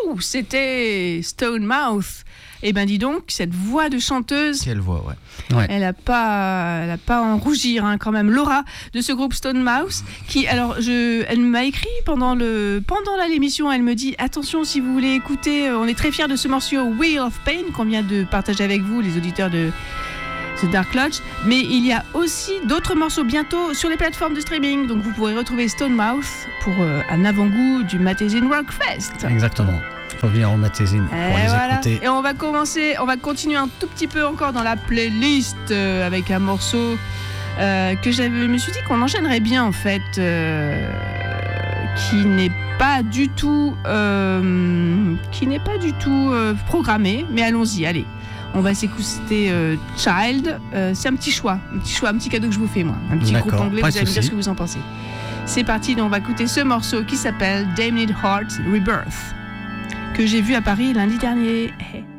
c'était Stone Mouth. Eh ben dis donc, cette voix de chanteuse. Quelle voix, ouais. Elle a pas à en rougir quand même. Laura de ce groupe Stone Mouth, qui elle m'a écrit pendant l'émission. Elle me dit attention si vous voulez écouter. On est très fiers de ce morceau Wheel of Pain qu'on vient de partager avec vous, les auditeurs de The Dark Lodge. Mais il y a aussi d'autres morceaux bientôt sur les plateformes de streaming. Donc vous pourrez retrouver Stone Mouth pour un avant-goût du Matezine Rockfest. Exactement. Faut venir au Matezine pour les écouter. Et on va continuer un tout petit peu encore dans la playlist avec un morceau que je me suis dit qu'on enchaînerait bien en fait, qui n'est pas du tout programmé, mais allons-y, allez. On va s'écouter Child. C'est un petit choix, un petit cadeau que je vous fais moi, un petit groupe anglais. Vous allez me dire ce que vous en pensez. C'est parti, donc on va écouter ce morceau qui s'appelle Damned Heart Rebirth, que j'ai vu à Paris lundi dernier.